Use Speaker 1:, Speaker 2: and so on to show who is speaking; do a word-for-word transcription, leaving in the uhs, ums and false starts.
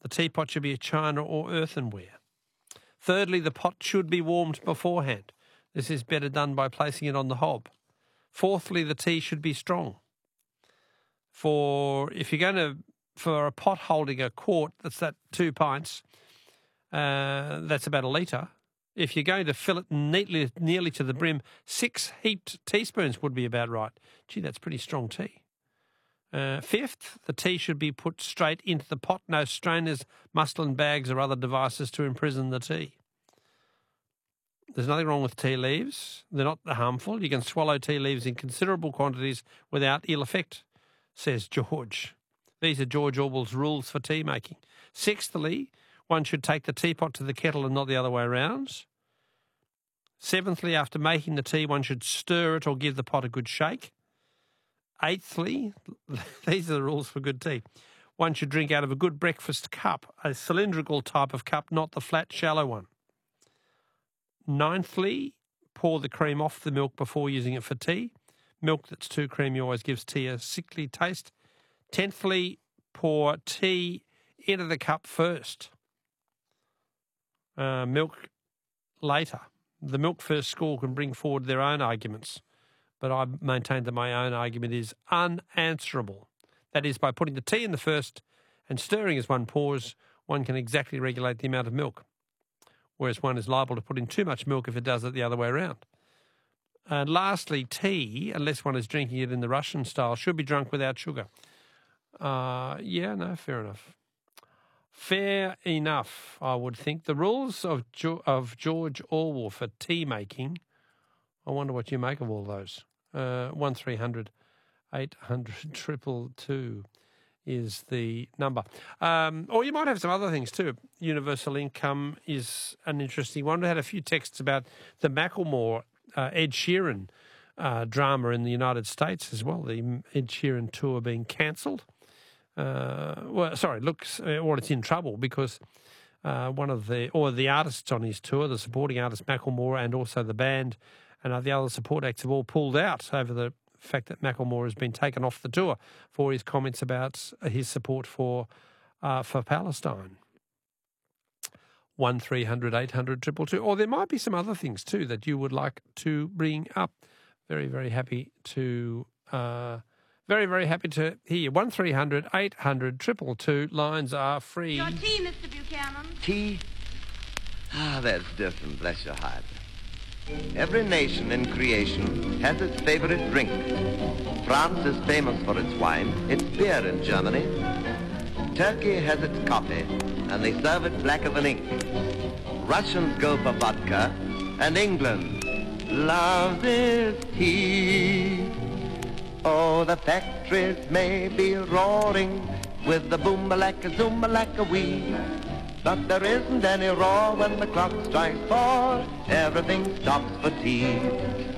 Speaker 1: The teapot should be a china or earthenware. Thirdly, the pot should be warmed beforehand. This is better done by placing it on the hob. Fourthly, the tea should be strong. For if you're going to, for a pot holding a quart, that's that two pints, uh, that's about a litre. If you're going to fill it neatly, nearly to the brim, six heaped teaspoons would be about right. Gee, that's pretty strong tea. Uh, fifth, the tea should be put straight into the pot. No strainers, muslin bags or other devices to imprison the tea. There's nothing wrong with tea leaves. They're not harmful. You can swallow tea leaves in considerable quantities without ill effect, says George. These are George Orwell's rules for tea making. Sixthly, one should take the teapot to the kettle and not the other way around. Seventhly, after making the tea, one should stir it or give the pot a good shake. Eighthly, these are the rules for good tea. One should drink out of a good breakfast cup, a cylindrical type of cup, not the flat, shallow one. Ninthly, pour the cream off the milk before using it for tea. Milk that's too creamy always gives tea a sickly taste. Tenthly, pour tea into the cup first. Uh, milk later. The milk first school can bring forward their own arguments, but I maintain that my own argument is unanswerable. That is, by putting the tea in the first and stirring as one pours, one can exactly regulate the amount of milk, whereas one is liable to put in too much milk if it does it the other way around. And lastly, tea, unless one is drinking it in the Russian style, should be drunk without sugar. Uh, yeah, no, fair enough. Fair enough, I would think. The rules of jo- of George Orwell for tea making, I wonder what you make of all those. Uh, one three hundred eight hundred triple two is the number. Um, or you might have some other things too. Universal income is an interesting one. We had a few texts about the Macklemore, uh, Ed Sheeran uh, drama in the United States as well. The Ed Sheeran tour being cancelled. Uh, well, sorry, looks, or it's in trouble because uh, one of the, or the artists on his tour, the supporting artist Macklemore and also the band and uh, the other support acts have all pulled out over the fact that Macklemore has been taken off the tour for his comments about his support for uh, for Palestine. One three hundred eight hundred triple two. Or there might be some other things too that you would like to bring up. Very, very happy to... Uh, Very, very happy to hear you. one three hundred eight hundred triple two. Lines are free.
Speaker 2: Your tea, Mister Buchanan.
Speaker 3: Tea? Ah, that's different, bless your heart. Every nation in creation has its favorite drink. France is famous for its wine, its beer in Germany. Turkey has its coffee, and they serve it blacker than ink. Russians go for vodka, and England loves its tea. Oh, the factories may be roaring with the boom-a-lacka, zoom-a-lacka-wee. But there isn't any roar when the clock strikes four. Everything stops for tea.